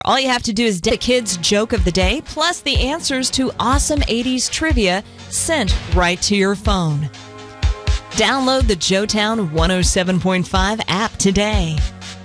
All you have to do is the kids' joke of the day, plus the answers to awesome 80s trivia sent right to your phone. Download the Joetown 107.5 app today.